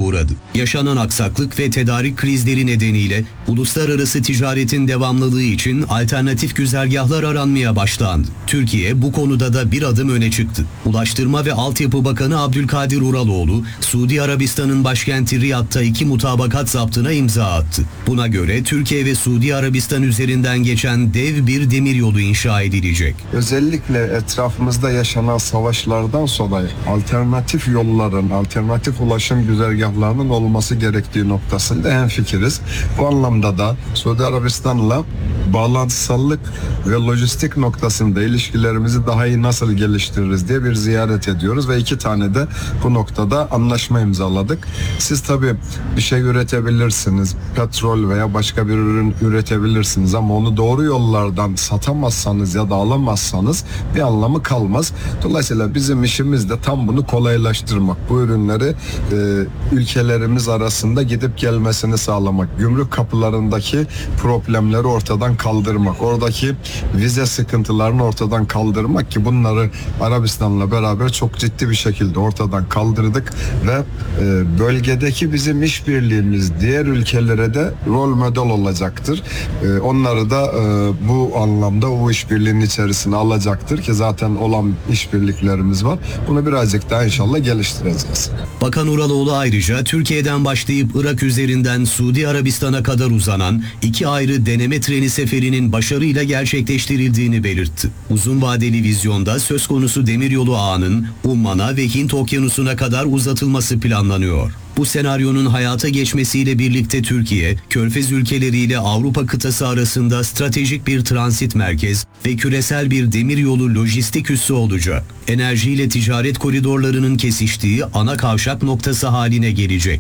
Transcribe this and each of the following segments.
uğradı. Yaşanan aksaklık ve tedarik krizleri nedeniyle uluslararası ticaretin devamlılığı için alternatif güzergahlar aranmaya başlandı. Türkiye bu konuda da bir adım öne çıktı. Ulaştırma ve Altyapı Bakanı Abdülkadir Uraloğlu, Suudi Arabistan'ın başkenti Riyad'da 2 mutabakat zaptına imza attı. Buna göre Türkiye ve Suudi Arabistan üzerinden geçen dev bir demiryolu inşa edilecek. Özellikle etrafımızda yaşanan savaşlardan sonra alternatif yolların, alternatif ulaşım güzergahlarının olması gerektiği noktasında hemfikiriz. Bu anlamda da Suudi Arabistan'la bağlantısallık ve lojistik noktasında ilişkilerimizi daha iyi nasıl geliştiririz diye bir ziyaret ediyoruz ve 2 tane de bu noktada anlaşma imzaladık. Siz tabii bir şey üretebilirsiniz, petrol veya başka bir ürün üretebilirsiniz ama onu doğru yollardan satamazsanız ya da alamazsanız bir anlamı kalmaz. Dolayısıyla bizim işimiz de tam bunu kolaylaştırmak. Bu ürünleri ülkelerimiz arasında gidip gelmesini sağlamak. Gümrük kapılarındaki problemleri ortadan kaldırmak. Oradaki vize sıkıntılarını ortadan kaldırmak ki bunları Arabistan'la beraber çok ciddi bir şekilde ortadan kaldırdık ve bölgedeki bizim işbirliğimiz diğer ülkelere de rol model olacaktır. Onları da bu anlamda o işbirliğinin içerisine alacaktır ki zaten olan işbirliklerimiz var. Bunu birazcık daha inşallah geliştireceğiz. Bakan Uraloğlu ayrıca Türkiye'den başlayıp Irak üzerinden Suudi Arabistan'a kadar uzanan 2 ayrı deneme treni seferinin başarıyla gerçekleştirildiğini belirtti. Uzun vadeli vizyonda söz konusu demiryolu ağının Umman'a ve Hint Okyanusu'na kadar uzatılması planlanıyor. Bu senaryonun hayata geçmesiyle birlikte Türkiye, Körfez ülkeleriyle Avrupa kıtası arasında stratejik bir transit merkez ve küresel bir demiryolu lojistik üssü olacak. Enerjiyle ticaret koridorlarının kesiştiği ana kavşak noktası haline gelecek.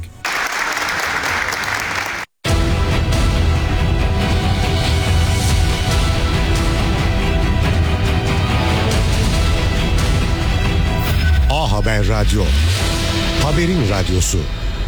A Haber Radyo, haberin radyosu.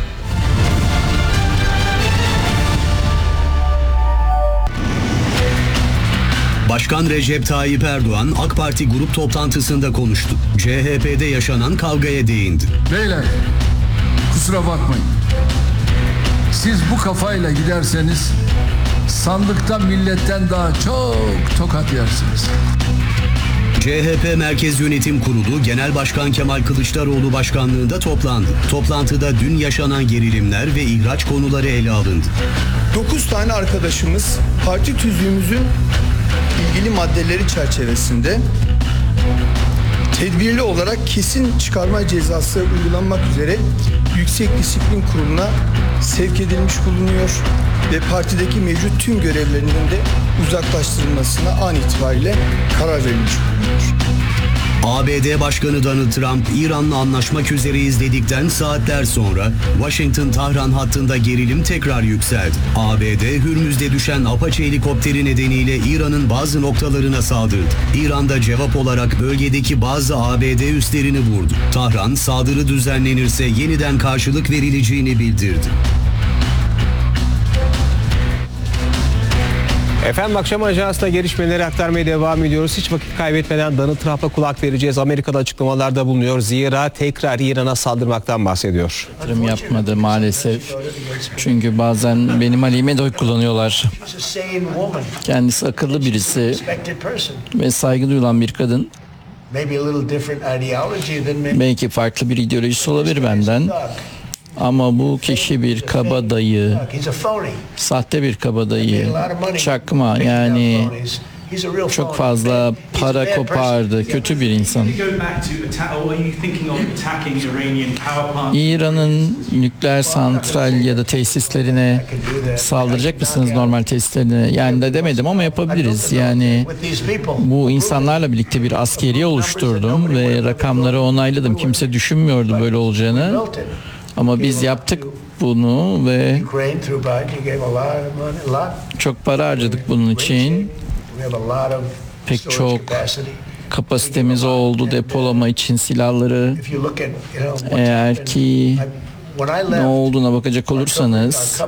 Başkan Recep Tayyip Erdoğan AK Parti grup toplantısında konuştu. CHP'de yaşanan kavgaya değindi. Beyler, kusura bakmayın. Siz bu kafayla giderseniz sandıkta milletten daha çok tokat yersiniz. CHP Merkez Yönetim Kurulu Genel Başkan Kemal Kılıçdaroğlu başkanlığında toplandı. Toplantıda dün yaşanan gerilimler ve ihraç konuları ele alındı. 9 tane arkadaşımız parti tüzüğümüzün ilgili maddeleri çerçevesinde tedbirli olarak kesin çıkarma cezası uygulanmak üzere Yüksek Disiplin Kurulu'na sevk edilmiş bulunuyor ve partideki mevcut tüm görevlerinden de uzaklaştırılmasına an itibariyle karar verilmiş bulunuyor. ABD Başkanı Donald Trump, İran'la anlaşmak üzereyiz dedikten saatler sonra Washington-Tahran hattında gerilim tekrar yükseldi. ABD, Hürmüz'de düşen Apache helikopteri nedeniyle İran'ın bazı noktalarına saldırdı. İran'da cevap olarak bölgedeki bazı ABD üslerini vurdu. Tahran, saldırı düzenlenirse yeniden karşılık verileceğini bildirdi. Efendim akşam ajansına gelişmeleri aktarmaya devam ediyoruz. Hiç vakit kaybetmeden Donald Trump'a kulak vereceğiz. Amerika'da açıklamalarda bulunuyor. Zira tekrar İran'a saldırmaktan bahsediyor. Yatırım yapmadı maalesef. Çünkü bazen benim aleyhime de oy kullanıyorlar. Kendisi akıllı birisi ve saygı duyulan bir kadın. Belki farklı bir ideolojisi olabilir benden. Ama bu kişi bir kabadayı, sahte bir kabadayı, çakma, yani çok fazla para kopardı, kötü bir insan. İran'ın nükleer santral ya da tesislerine saldıracak mısınız, normal tesislerine? Yani de demedim ama yapabiliriz. Yani bu insanlarla birlikte bir askeriye oluşturdum ve rakamları onayladım. Kimse düşünmüyordu böyle olacağını. Ama biz yaptık bunu ve çok para harcadık bunun için. Pek çok kapasitemiz oldu depolama için silahları. Eğer ki ne olduğuna bakacak olursanız,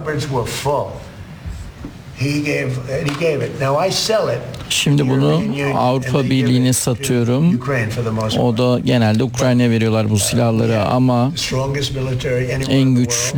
şimdi bunu Avrupa Birliği'ne satıyorum. O da genelde Ukrayna'ya veriyorlar bu silahları ama en güçlü